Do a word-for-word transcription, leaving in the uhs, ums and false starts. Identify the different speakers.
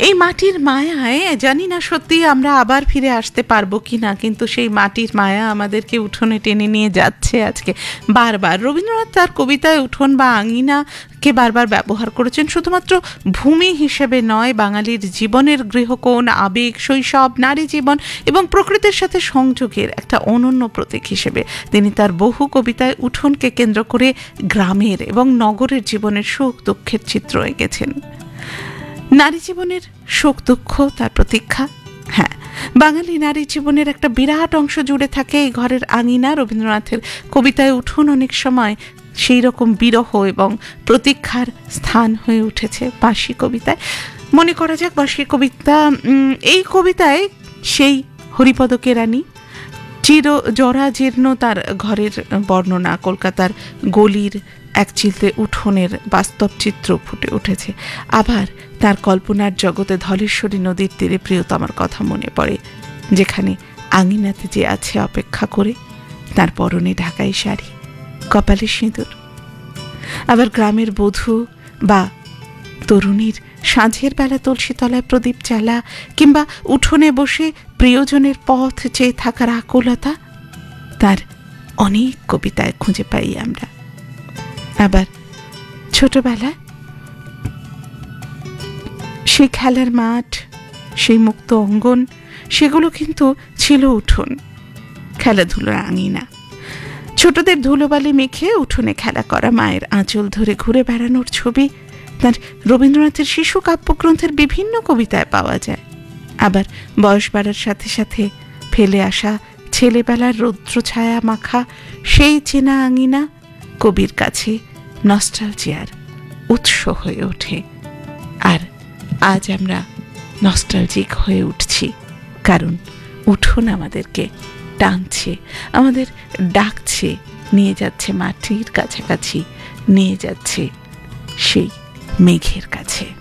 Speaker 1: এই মাটির মায়ায় জানি না সত্যি আমরা আবার ফিরে আসতে পারবো কি না, কিন্তু সেই মাটির মায়া আমাদেরকে উঠোনে টেনে নিয়ে যাচ্ছে আজকে বারবার। রবীন্দ্রনাথ তার কবিতায় উঠোন বা আঙিনাকে বারবার ব্যবহার করেছেন শুধুমাত্র ভূমি হিসেবে নয়, বাঙালির জীবনের গৃহকোণ, আবেগ, শৈশব, নারী জীবন এবং প্রকৃতির সাথে সংযোগের একটা অনন্য প্রতীক হিসেবে। তিনি তার বহু কবিতায় উঠোনকে কেন্দ্র করে গ্রামের এবং নগরের জীবনের সুখ দুঃখের চিত্র এঁকেছেন। নারী জীবনের সুখ দুঃখ তার প্রতীক্ষা। হ্যাঁ, বাঙালি নারী জীবনের একটা বিরাট অংশ জুড়ে থাকে এই ঘরের আঙিনা। রবীন্দ্রনাথের কবিতায় উঠোন অনেক সময় সেই রকম বিরহ এবং প্রতীক্ষার স্থান হয়ে উঠেছে। বাঁশি কবিতায় মনে করা যাক, বাঁশি কবিতা, এই কবিতায় সেই হরিপদ কেরানি চির জরা জীর্ণ তার ঘরের বর্ণনা, কলকাতার গলির এক চিলতে উঠোনের বাস্তব চিত্র ফুটে উঠেছে। আবার তার কল্পনার জগতে ধলেশ্বরী নদীর তীরে প্রিয়তমার কথা মনে পড়ে, যেখানে আঙিনাতে যে আছে অপেক্ষা করে, তার পরনে ঢাকাই শাড়ি, কপালে সিঁদুর। আবার গ্রামের বধূ বা তরুণীর সাঁঝের বেলা তুলসী তলায় প্রদীপ জ্বালা কিংবা উঠোনে বসে প্রিয়জনের পথ চেয়ে থাকার আকুলতা তার অনেক কবিতায় খুঁজে পাই আমরা। আবার ছোটবেলায় সেই খেলার মাঠ, সেই মুক্ত অঙ্গন, সেগুলো কিন্তু ছিল উঠোন, খেলাধুলোর আঙিনা। ছোটদের ধুলোবালি মেখে উঠোনে খেলা করা, মায়ের আঁচল ধরে ঘুরে বেড়ানোর ছবি তার রবীন্দ্রনাথের শিশু কাব্যগ্রন্থের বিভিন্ন কবিতায় পাওয়া যায়। আবার বয়স বাড়ার সাথে সাথে ফেলে আসা ছেলেবেলার রৌদ্র ছায়া মাখা সেই চেনা আঙিনা কবির কাছে নস্টালজিয়ার উৎস হয়ে ওঠে। আর আজ আমরা নস্টালজিক হয়ে উঠছি, কারণ উঠোন আমাদেরকে টানছে, আমাদের ডাকছে, নিয়ে যাচ্ছে মাটির কাছাকাছি, নিয়ে যাচ্ছে সেই মেঘের কাছে।